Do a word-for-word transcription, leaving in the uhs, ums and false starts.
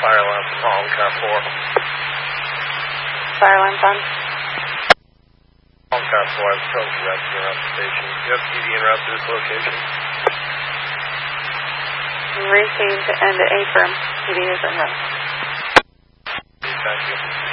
fire alarm from Hong Car four. Fire alarm on. Hong Car four, I'm still directing around the station. Do you have T V en route to this location? Received and affirm. T V is en route. Thank you.